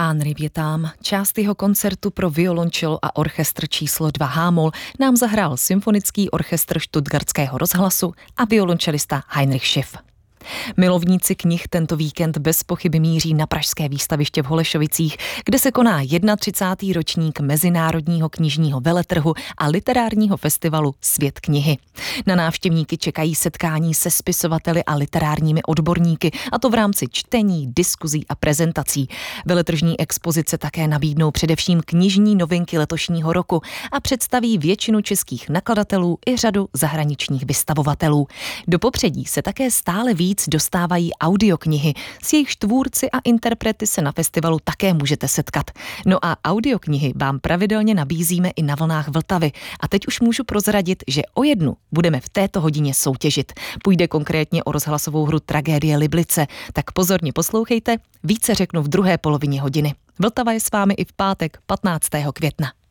Henri Vietám. Část jeho koncertu pro violončelo a orchestr číslo 2 H-moll nám zahrál Symfonický orchestr Stuttgartského rozhlasu a violončelista Heinrich Schiff. Milovníci knih tento víkend bez pochyby míří na pražské výstaviště v Holešovicích, kde se koná 31. ročník Mezinárodního knižního veletrhu a literárního festivalu Svět knihy. Na návštěvníky čekají setkání se spisovateli a literárními odborníky, a to v rámci čtení, diskuzí a prezentací. Veletržní expozice také nabídnou především knižní novinky letošního roku a představí většinu českých nakladatelů i řadu zahraničních vystavovatelů. Do popředí se také stále víc dostávají audioknihy. S jejich tvůrci a interprety se na festivalu také můžete setkat. No a audioknihy vám pravidelně nabízíme i na vlnách Vltavy. A teď už můžu prozradit, že o jednu budeme v této hodině soutěžit. Půjde konkrétně o rozhlasovou hru Tragédie Liblice. Tak pozorně poslouchejte, více řeknu v druhé polovině hodiny. Vltava je s vámi i v pátek 15. května.